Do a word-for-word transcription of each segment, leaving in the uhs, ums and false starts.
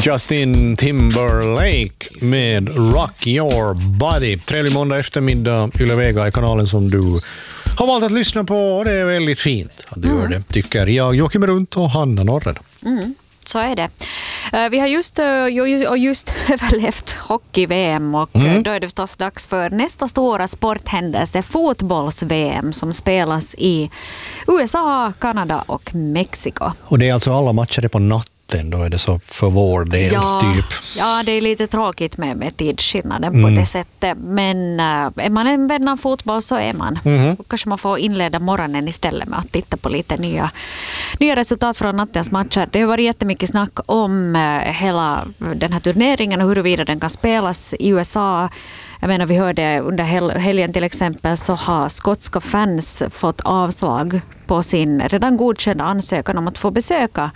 Justin Timberlake med Rock Your Body. Trevlig måndag eftermiddag, Yle Vega i kanalen som du har valt att lyssna på, och det är väldigt fint att du mm. gör det, tycker jag. Joakim Runt och Hanna Norred. Mm. Så är det. Vi har just, just överlevt hockey-V M och mm. då är det förstås dags för nästa stora sporthändelse, fotbolls-V M, som spelas i U S A, Kanada och Mexiko. Och det är alltså alla matcher på natten, då är det så för vår del ja, typ. Ja, det är lite tråkigt med, med tidsskillnaden mm. på det sättet. Men äh, är man en vän av fotboll så är man. Mm. Och kanske man får inleda morgonen istället med att titta på lite nya, nya resultat från nattens matcher. Det har varit jättemycket snack om äh, hela den här turneringen och huruvida den kan spelas i U S A. Jag menar, vi hörde under hel- helgen till exempel så har skotska fans fått avslag på sin redan godkända ansökan om att få besöka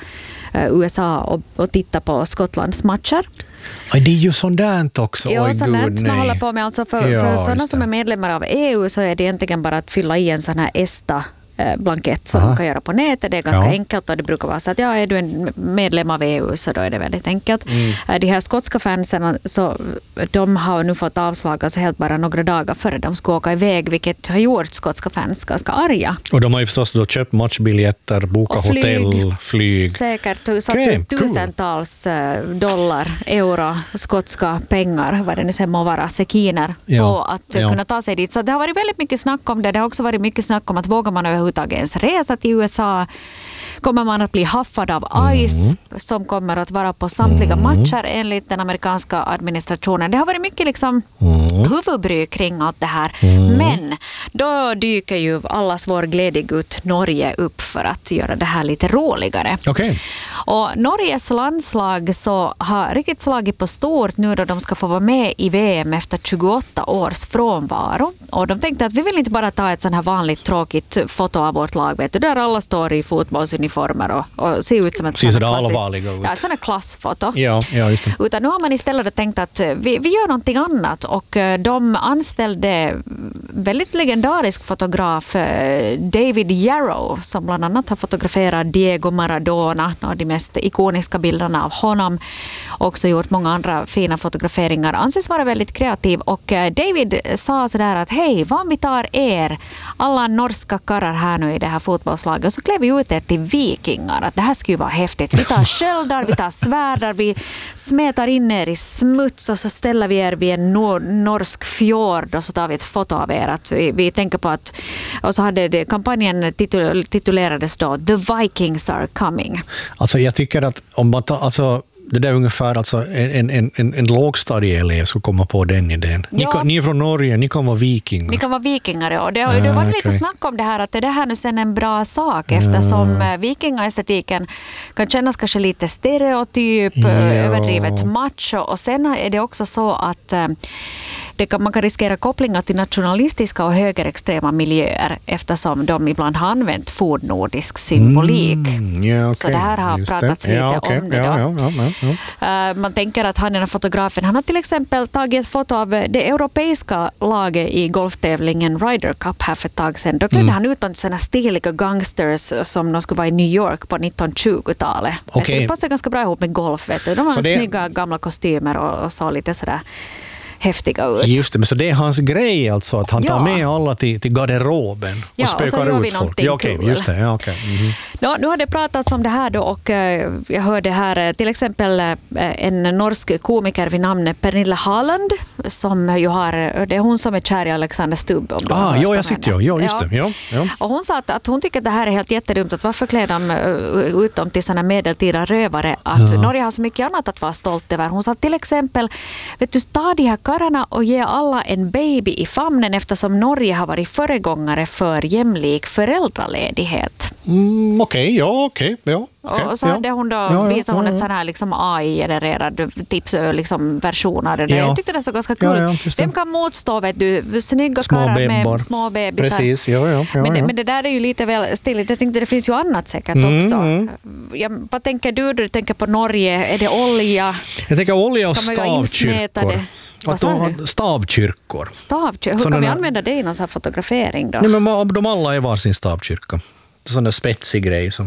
U S A och, och titta på Skottlands matcher. Ja, det är ju sådant också. Ja, Oj, sådant gud, man håller på med. Alltså för, ja, för sådana som är medlemmar av E U så är det egentligen bara att fylla i en sån här ESTA blankett som Aha. man kan göra på nätet. Det är ganska ja. enkelt och det brukar vara så att ja, är du en medlem av E U så då är det väldigt enkelt. Mm. De här skotska fansen, så de har nu fått avslag alltså helt bara några dagar före de ska åka iväg, vilket har gjort skotska fans ganska arga. Och de har ju förstås då köpt matchbiljetter, bokat hotell, flyg. Säkert, satt okay, tusentals cool. dollar, euro, skotska pengar, vad det nu sen må vara, sekiner, ja. på att ja. kunna ta sig dit. Så det har varit väldigt mycket snack om det. Det har också varit mycket snack om att vågar man överhuvudtaget ens resa till U S A, kommer man att bli haffad av ICE mm. som kommer att vara på samtliga mm. matcher enligt den amerikanska administrationen. Det har varit mycket liksom mm. huvudbry kring allt det här. Mm. Men då dyker ju allas vår glädjegutt Norge upp för att göra det här lite roligare. Okay. Och Norges landslag så har riktigt slagit på stort nu då de ska få vara med i V M efter tjugoåtta års frånvaro. Och de tänkte att vi vill inte bara ta ett sån här vanligt tråkigt foto av vårt lag, vet du, där alla står i fotbollsuniformer och, och ser ut som ett sånt ja, här klassfoto. Ja, ja, just det. Utan nu har man istället tänkt att vi, vi gör någonting annat, och de anställde väldigt legendarisk fotograf David Yarrow som bland annat har fotograferat Diego Maradona och de mest ikoniska bilderna av honom. Också gjort många andra fina fotograferingar. Anses vara väldigt kreativ, och David sa sådär att hej, vad om vi tar er, alla norska karrar här nu i det här fotbollslaget, och så klär vi ut er till vikingar. Att det här skulle vara häftigt. Vi tar sköldar, vi tar svärdar, vi smetar in er i smuts och så ställer vi er vid en nor- norsk fjord och så tar vi ett foto av er. Att vi, vi tänker på att, och så hade det, kampanjen titul- titulerades då The Vikings are coming. Alltså jag tycker att om man tar, alltså det där är ungefär alltså en, en, en, en lågstadieelev ska komma på den idén. Ni, kan, ni är från Norge, ni kan vara vikingar. Ni kan vara vikingar, och det har ja, varit okay. lite snack om det här, att det här nu sen en bra sak, eftersom ja. vikingaestetiken kan kännas kanske lite stereotyp, ja. överdrivet macho, och sen är det också så att det kan, man kan riskera kopplingar till nationalistiska och högerextrema miljöer, eftersom de ibland har använt fornnordisk symbolik. Mm, yeah, okay. Så det här har Just pratats det. lite ja, okay. om det. Då. Ja, ja, ja, ja. Uh, man tänker att han, den här fotografen, han har till exempel tagit ett foto av det europeiska laget i golftävlingen Ryder Cup här för ett tag sedan. Då klädde mm. han ut en sådana stiliga gangsters som de skulle vara i New York på nittonhundratjugotalet. Okay. Det passar ganska bra ihop med golf. Vet du. De har så snygga det... gamla kostymer och, och så lite sådär häftiga ut. Just det, men så det är hans grej alltså, att han ja. tar med alla till, till garderoben och ja, spökar och så gör vi ut folk. Ja, okej, okay, just det. Ja, okay. mm-hmm. no, nu har det pratats om det här då, och uh, jag hörde här till exempel uh, en norsk komiker vid namn Pernilla Haaland, som ju har, det är hon som är kär i Alexander Stubb. Om ah, ja, jag sitter ju. Ja, just ja. det. Ja, ja. Och hon sa att, att hon tycker att det här är helt jättedumt, att varför klär de uh, ut dem till såna medeltida rövare, att ja. Norge har så mycket annat att vara stolt över. Hon sa till exempel, vet du, ta de här karlarna och ge alla en baby i famnen, eftersom Norge har varit föregångare för jämlik föräldraledighet. Mm, okej, okay, ja, okej. Okay, ja, okay, och så hade hon då, ja, visade hon ja, ja. ett sån här liksom A I-genererad tips, liksom versioner. Ja. Jag tyckte det så ganska kul. Ja, ja, Vem kan motstå, vet du, snygga karlar med små bebisar. Precis, ja, ja, ja, men, ja. men det där är ju lite väl stiligt. Jag tänkte det finns ju annat säkert mm, också. Mm. Ja, vad tänker du? Du tänker på Norge, är det olja? Jag tänker olja och stavkyrkor. Att de har stavkyrkor. Stavkyrkor? Hur så kan vi här... använda det i någon sån här fotografering då? Nej, men de alla är var sin stavkyrka. Sån där spetsig grej som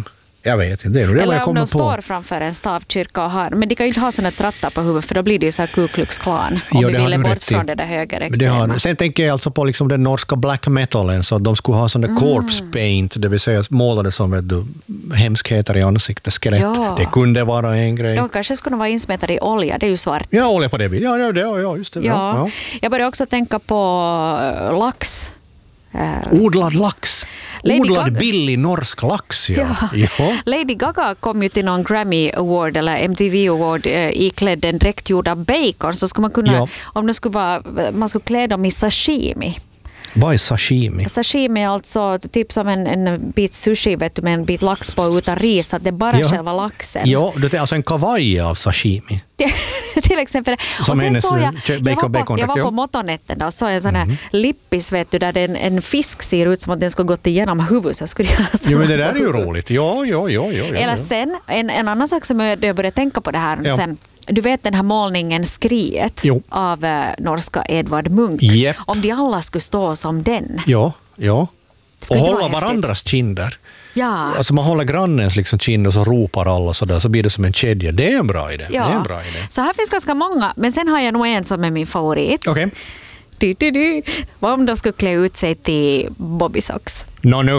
Jag vet inte, det är nog det Eller jag om kommer de på. står framför en stavkyrka och har, men de kan ju inte ha såna trattar på huvudet för då blir det ju så här Ku Klux Klan om Jo, vi det har ville du bort rätt i. från det där Men det högerextrema. har, sen tänker jag alltså på liksom den norska black metalen, så att de skulle ha sån där corpse paint, det vill säga målade som vet du, hemskheter i ansiktet, skelett. Ja. Det kunde vara en grej. De kanske skulle vara insmetade i olja, det är ju svart. Ja, olja på det. Ja, ja, det, ja just det. Ja. Ja. Ja. Jag börjar också tänka på äh, lax. Äh, Odlad lax. Lady Odlad Gaga. billig norsk lax. Ja. Ja. Ja. Lady Gaga kom ju till någon Grammy Award eller M T V Award eh, iklädd en dräktgjorda bacon, så skulle man kunna, Ja. om det skulle vara, man skulle klä dem i sashimi. Vad är sashimi? Sashimi är alltså typ som en, en bit sushi vet du, med en bit lax på utan ris, att det är bara Ja. själva laxen. Ja, det är alltså en kavaj av sashimi. Till exempel. Som Och sen hennes, såg jag, eh, jag var bacon- på, bacon- jag var ja. på motonetten och såg en sån här lippis vet du, där en, en fisk ser ut som att den skulle gått igenom huvudet. Så skulle jag Jo, men det där är ju roligt. Ja, ja, ja. ja, ja. Eller sen, en, en annan sak som jag jag började tänka på det här Ja. sen. Du vet den här målningen Skriet Jo. av eh, norska Edvard Munch. Japp. Om de alla skulle stå som den. Ja, ja. Skulle Och inte vara hålla häftigt? varandras kinder. Ja. Alltså man håller grannens liksom kind och så ropar alla så där, så blir det som en kedja. Det är en bra idé. Ja. Det är en bra idé. Så här finns ganska många, men sen har jag nog en som är min favorit. Okej. Du, du, du. Vad om de skulle klä ut sig till Bobby Socks? Nå nu.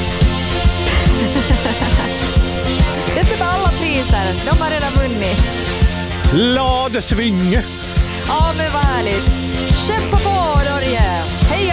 Det ska ta alla priser. De har redan vunnit. Ladesving! Ja, men vad härligt. Kämpa på, Norge!